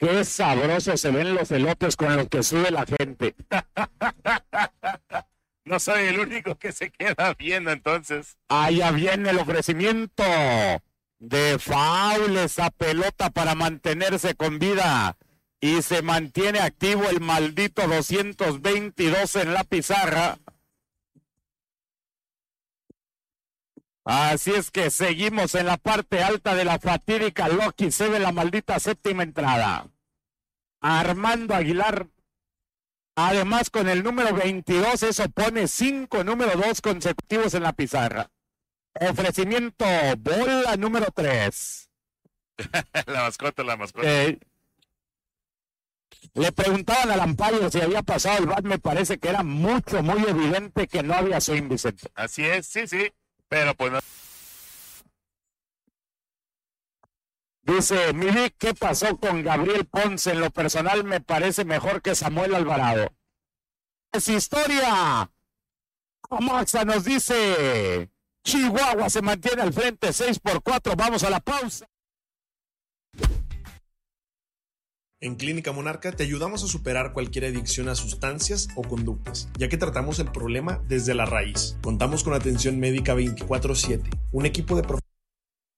Qué sabroso se ven los elotes con los que sube la gente. No soy el único que se queda viendo entonces. Allá viene el ofrecimiento de foul, esa pelota para mantenerse con vida. Y se mantiene activo el maldito 222 en la pizarra. Así es que seguimos en la parte alta de la fatídica Lucky. Se ve la maldita séptima entrada. Armando Aguilar, además con el número 22, eso pone 5 número 2 consecutivos en la pizarra. Ofrecimiento, bola número 3. La mascota. Le preguntaban al umpire si había pasado el bat, me parece que era muy evidente que no había swing, Vicente. Así es, sí, pero pues no. Dice, mire, ¿qué pasó con Gabriel Ponce? En lo personal me parece mejor que Samuel Alvarado. Es historia. Amaxa nos dice, Chihuahua se mantiene al frente 6-4, vamos a la pausa. En Clínica Monarca te ayudamos a superar cualquier adicción a sustancias o conductas, ya que tratamos el problema desde la raíz. Contamos con atención médica 24/7, un equipo de profesionales